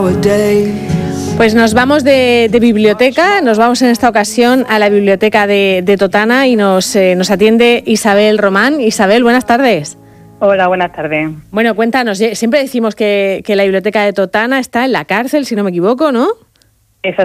Pues nos vamos de biblioteca, nos vamos en esta ocasión a la biblioteca de Totana y nos atiende Isabel Román. Isabel, buenas tardes. Hola, buenas tardes. Bueno, cuéntanos, siempre decimos que la biblioteca de Totana está en la cárcel, si no me equivoco, ¿no?